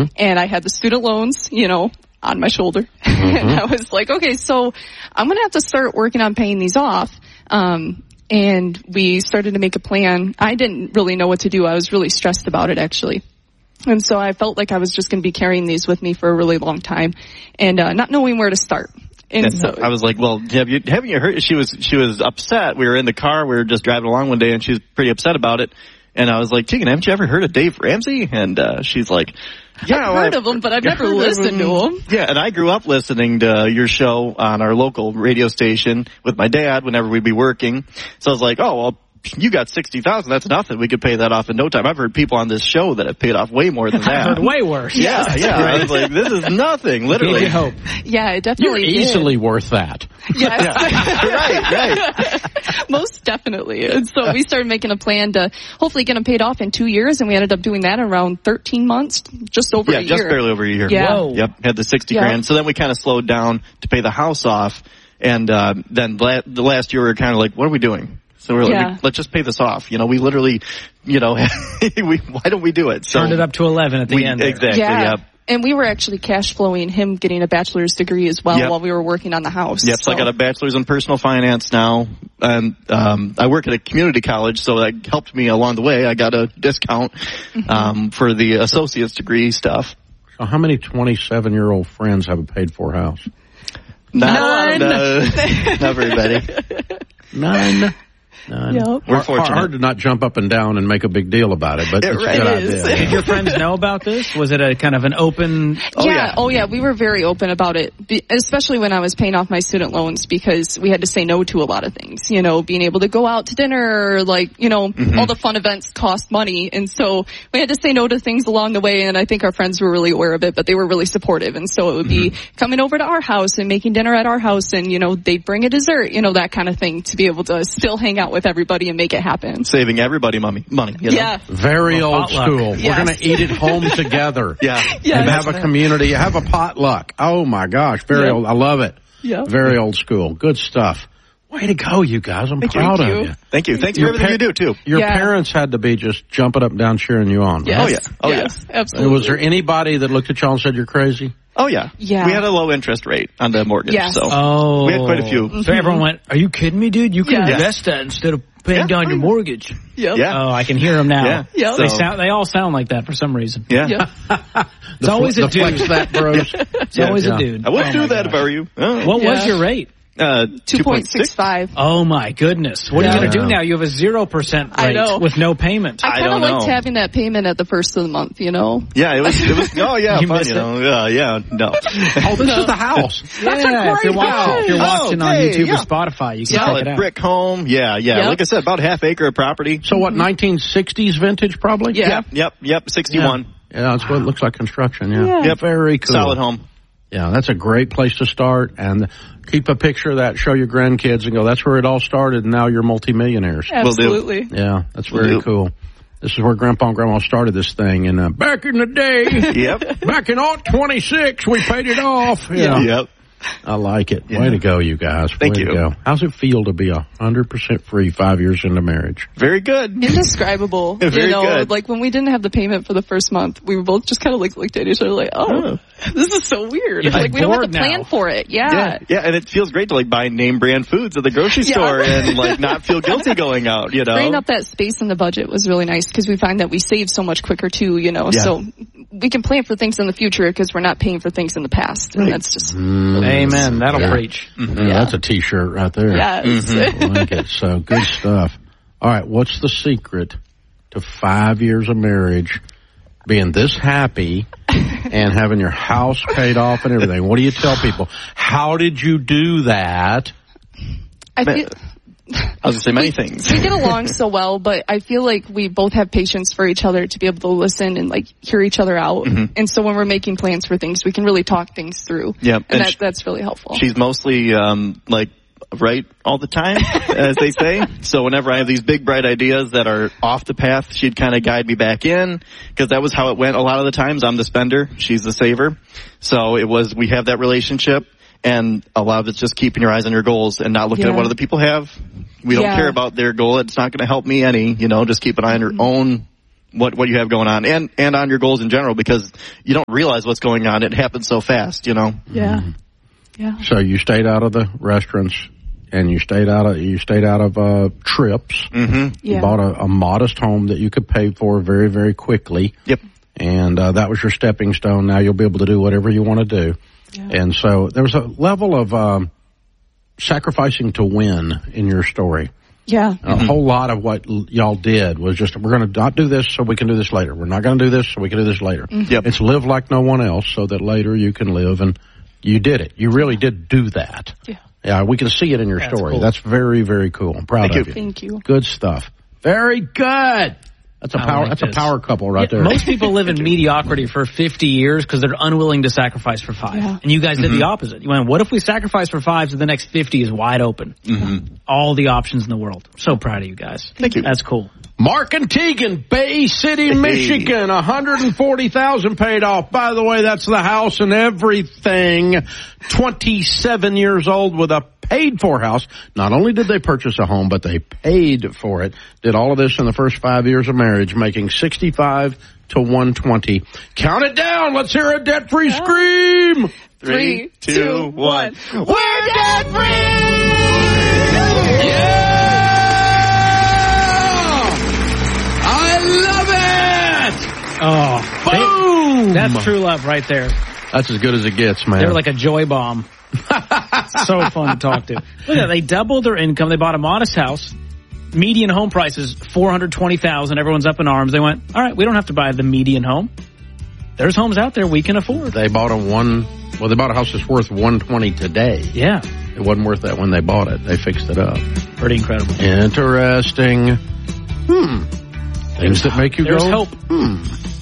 and I had the student loans, on my shoulder. And I was like, okay, so I'm going to have to start working on paying these off. And we started to make a plan. I didn't really know what to do. I was really stressed about it, actually. And so I felt like I was just going to be carrying these with me for a really long time and not knowing where to start. And so I was like, well, haven't you heard? She was upset. We were in the car. We were just driving along one day, and she was pretty upset about it. And I was like, Tegan, haven't you ever heard of Dave Ramsey? And she's like, yeah, I've heard of him, but I've never listened to him. Yeah, and I grew up listening to your show on our local radio station with my dad whenever we'd be working. So I was like, oh, well, you got $60,000. That's nothing. We could pay that off in no time. I've heard people on this show that have paid off way more than that. I've heard way worse. Yeah. I was like, this is nothing, literally. Give you hope. Yeah, it definitely You're easily worth that. Yes. Right. Most definitely. And so we started making a plan to hopefully get them paid off in 2 years, and we ended up doing that in around 13 months, just over a year. Yeah, just barely over a year. Yeah. Whoa. Yep, had the 60 grand. So then we kind of slowed down to pay the house off, and then the last year we were kind of like, what are we doing? So we're like, let's just pay this off. We literally, why don't we do it? So turned it up to 11 at the end. Exactly, yeah. And we were actually cash flowing him getting a bachelor's degree as well while we were working on the house. Yep, so I got a bachelor's in personal finance now, and I work at a community college, so that helped me along the way. I got a discount for the associate's degree stuff. So how many 27-year-old friends have a paid-for house? None. Not very many. None. Yep. We're fortunate. Hard to not jump up and down and make a big deal about it, but it's a good idea. Did your friends know about this? Was it a kind of an open? Oh yeah, we were very open about it, especially when I was paying off my student loans, because we had to say no to a lot of things. Being able to go out to dinner, all the fun events cost money, and so we had to say no to things along the way. And I think our friends were really aware of it, but they were really supportive. And so it would be coming over to our house and making dinner at our house, and they'd bring a dessert, that kind of thing, to be able to still hang out with everybody and make it happen. Saving everybody money. Yeah. Very old school. Yes. We're going to eat at home together. And have a community. Have a potluck. Oh my gosh. Very old. I love it. Yeah. Very old school. Good stuff. Way to go, you guys. I'm proud of you. Thank you. Thanks for everything you do, too. Your parents had to be just jumping up and down cheering you on. Yes. Right? Oh, yeah. Absolutely. Was there anybody that looked at y'all and said you're crazy? Oh, yeah. Yeah. We had a low interest rate on the mortgage. Yes. So we had quite a few. So everyone went, are you kidding me, dude? You can invest that instead of paying down your mortgage. Yep. Yeah. Oh, I can hear them now. Yeah. They all sound like that for some reason. Yeah. It's always a dude. Flex that, bros. It's always a dude. I wouldn't do that if I were you. Oh. What was your rate? 2.65. Oh my goodness! What are you going to do now? You have a 0% rate with no payment. I kind of liked having that payment at the first of the month. Yeah, it was. Oh yeah, You fun. missed it? No. Oh, this is the house. That's a great house. If you're watching on YouTube or Spotify, you can check it out. Brick home. Yeah. Yep. Like I said, about half acre of property. So what? 1960s vintage, probably. Yeah. Yep. 61. Yeah, that's what it looks like. Construction. Yeah. Yep. Very cool. Solid home. Yeah, that's a great place to start, and keep a picture of that, show your grandkids, and go, that's where it all started, and now you're multimillionaires. Absolutely. Yeah, that's very cool. This is where Grandpa and Grandma started this thing, and back in the day, back in 26, we paid it off. Yeah. Yep. I like it. Way to go, you guys. Thank you. Way to go. How's it feel to be 100% free 5 years into marriage? Very good. Indescribable. Very good. Like when we didn't have the payment for the first month, we were both just kind of looked at each other like, this is so weird. Like we don't have to plan for it. Yeah, and it feels great to buy name brand foods at the grocery store and not feel guilty going out. Freeing up that space in the budget was really nice because we find that we save so much quicker too. So we can plan for things in the future because we're not paying for things in the past, and that's just. Amen. That'll preach. That's a T-shirt right there. Yes. I like it. So good stuff. All right, what's the secret to 5 years of marriage, being this happy and having your house paid off and everything? What do you tell people? How did you do that? I feel. I was going to say many things. We get along so well, but I feel like we both have patience for each other to be able to listen and hear each other out. And so when we're making plans for things, we can really talk things through. Yeah, and that's really helpful. She's mostly right all the time, as they say. So whenever I have these big, bright ideas that are off the path, she'd kind of guide me back in, because that was how it went a lot of the times. I'm the spender, she's the saver. So we have that relationship. And a lot of it's just keeping your eyes on your goals and not looking at what other people have. We don't care about their goal. It's not going to help me any, just keep an eye on your own what you have going on and on your goals in general, because you don't realize what's going on. It happens so fast, you know? Yeah. Yeah. So you stayed out of the restaurants and you stayed out of trips. Mm-hmm. Yeah. You bought a modest home that you could pay for very, very quickly. Yep. And that was your stepping stone. Now you'll be able to do whatever you want to do. Yeah. And so there was a level of sacrificing to win in your story. Yeah. A whole lot of what y'all did was just, we're going to not do this so we can do this later. We're not going to do this so we can do this later. Yep. It's live like no one else so that later you can live, and you did it. You really did do that. Yeah. Yeah, we can see it in your story. Cool. That's very, very cool. I'm proud of you. Thank you. Good stuff. Very good. That's a power. That's a power couple right there. Most people live in mediocrity for 50 years because they're unwilling to sacrifice for 5. Yeah. And you guys did the opposite. You went, what if we sacrifice for 5 so the next 50 is wide open? All the options in the world. So proud of you guys. Thank you. That's cool. Mark and Tegan, Bay City, Michigan, $140,000 paid off. By the way, that's the house and everything. 27 years old with a paid-for house. Not only did they purchase a home, but they paid for it. Did all of this in the first 5 years of marriage, making $65,000 to $120,000. Count it down. Let's hear a debt-free scream. 3, 2, 1. We're debt-free! Yeah! Oh, boom! That's true love right there. That's as good as it gets, man. They're like a joy bomb. So fun to talk to. Look at that. They doubled their income. They bought a modest house. Median home price is $420,000. Everyone's up in arms. They went, all right, we don't have to buy the median home. There's homes out there we can afford. They bought they bought a house that's worth $120,000 today. Yeah. It wasn't worth that when they bought it. They fixed it up. Pretty incredible. Interesting. Things that make you There's go, hope.